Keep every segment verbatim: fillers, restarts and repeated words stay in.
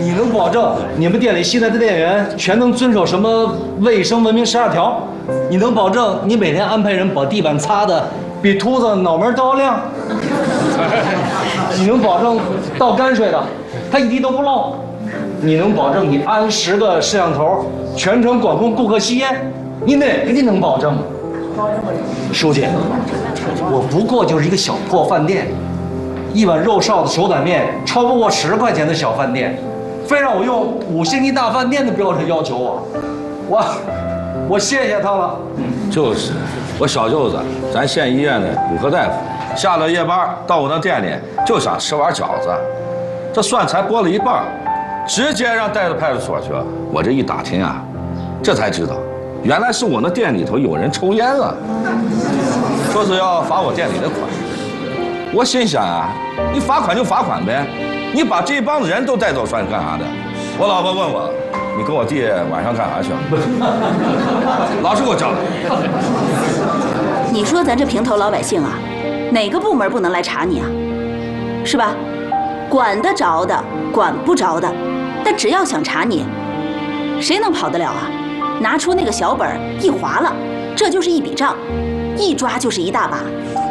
你能保证你们店里新来的店员全能遵守什么卫生文明十二条？你能保证你每天安排人把地板擦的比秃子脑门都要亮？你能保证倒泔水的他一滴都不漏？你能保证你安十个摄像头全程管控顾客吸烟？你哪个你能保证？书记，我不过就是一个小破饭店。一碗肉臊的手擀面超不过十块钱的小饭店，非让我用五星级大饭店的标准要求我，我我谢谢他了。 就是，我小舅子，咱县医院的骨科大夫，下了夜班到我那店里就想吃碗饺子，这蒜才剥了一半，直接让带到派出所去了。我这一打听啊，这才知道，原来是我那店里头有人抽烟了，说是要罚我店里的款。我心想啊，你罚款就罚款呗，你把这帮子人都带走算是干啥的？我老婆问我，你跟我弟晚上干啥去？老实给我交代。 你说咱这平头老百姓啊，哪个部门不能来查你啊？是吧？管得着的，管不着的，但只要想查你，谁能跑得了啊？拿出那个小本一划了，这就是一笔账，一抓就是一大把。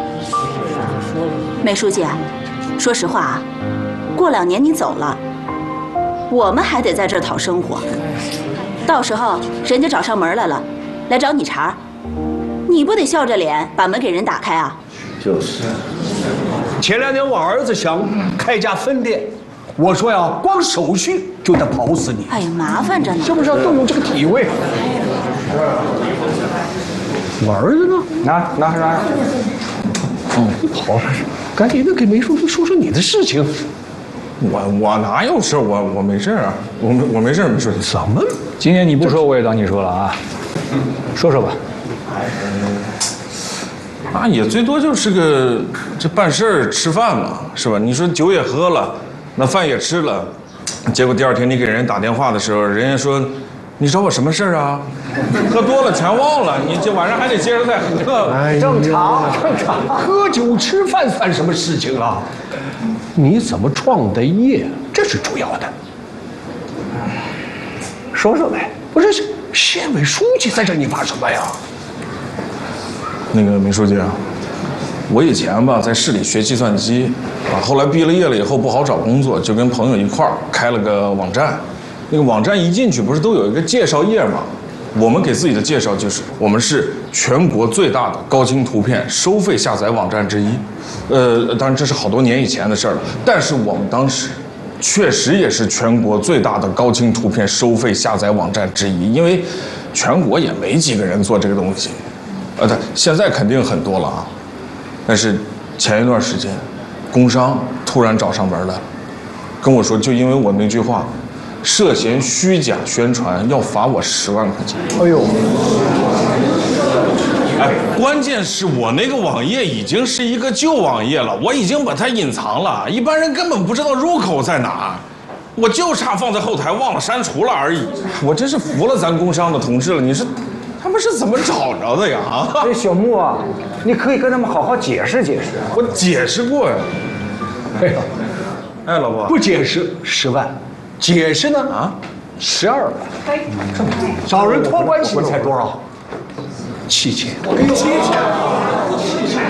梅书记啊，说实话啊，过两年你走了，我们还得在这儿讨生活。到时候人家找上门来了，来找你茬，你不得笑着脸把门给人打开啊？ 就是。 前两天我儿子想开家分店，我说呀，光手续就得跑死你。 哎呀，麻烦着呢。 是不是要动用这个体位？我儿子呢？ 拿拿拿。 哦，好，赶紧的给梅书记说说你的事情。 我我哪有事？我我没事啊，我没我没事，没事。 怎么？ 今天你不说，我也当你说了啊。说说吧。 啊，也最多就是个这办事儿吃饭嘛，是吧？你说酒也喝了，那饭也吃了，结果第二天你给人打电话的时候，人家说你找我什么事儿啊？喝多了全忘了，你这晚上还得接着再喝。 哎，正常正常，喝酒吃饭算什么事情啊？你怎么创的业，这是主要的。说说呗，不是县委书记在这，你怕什么呀？ 那个梅书记啊，我以前吧在市里学计算机，啊，后来毕了业了以后不好找工作，就跟朋友一块儿开了个网站。那个网站一进去不是都有一个介绍页吗？我们给自己的介绍就是我们是全国最大的高清图片收费下载网站之一。呃，当然这是好多年以前的事儿了，但是我们当时确实也是全国最大的高清图片收费下载网站之一，因为全国也没几个人做这个东西。呃，对，现在肯定很多了啊，但是前一段时间，工商突然找上门来了，跟我说，就因为我那句话，涉嫌虚假宣传，要罚我十万块钱。 哎呦， 哎，关键是我那个网页已经是一个旧网页了，我已经把它隐藏了，一般人根本不知道入口在哪，我就差放在后台忘了删除了而已。我真是服了咱工商的同志了，你是。他们是怎么找着的呀？啊， 这小木啊，你可以跟他们好好解释解释。 我解释过呀。 哎， 哎，老婆， 不解释十万，解释呢啊，十二万。哎，找人托关系才多少？七千。七千。七千。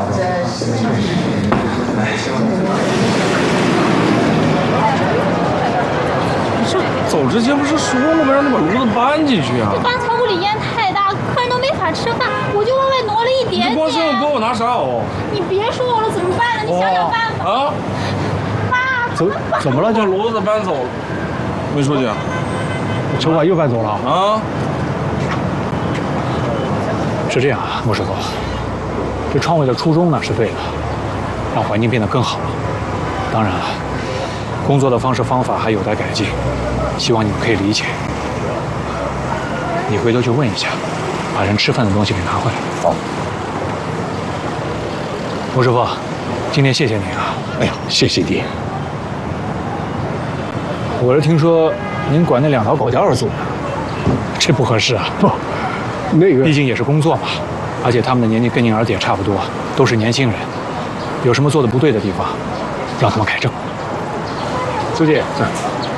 这走之前不是说了吗？让他把炉子搬进去啊。 这刚才屋里烟太大，客人都没法吃饭，我就往外挪了一点点。 你光说帮我拿啥哦？ 你别说我了，怎么办呢？你想想办法。 啊？ 妈， 怎怎么了？ 把炉子搬走了。梅书记， 城管又搬走了啊？ 是这样啊，莫师傅，这创卫的初衷呢是对的，让环境变得更好。当然了，工作的方式方法还有待改进，希望你们可以理解。你回头去问一下，把人吃饭的东西给拿回来。 好。 莫师傅，今天谢谢你啊！ 哎呀，谢谢你。 我是听说您管那两条狗叫着做，这不合适啊。 不，那个毕竟也是工作嘛，而且他们的年纪跟您儿子也差不多，都是年轻人，有什么做的不对的地方，让他们改正。 书记。